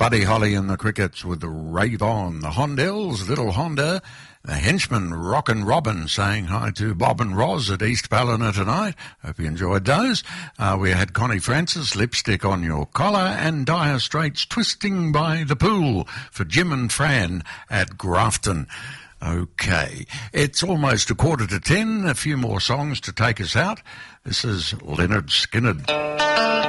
Buddy Holly and the Crickets with the Rave On. The Hondells, Little Honda. The Henchmen, Rockin' Robin, saying hi to Bob and Roz at East Ballina tonight. Hope you enjoyed those. We had Connie Francis, Lipstick on Your Collar, and Dire Straits, Twisting by the Pool for Jim and Fran at Grafton. Okay, it's almost 9:45. A few more songs to take us out. This is Leonard Skinner.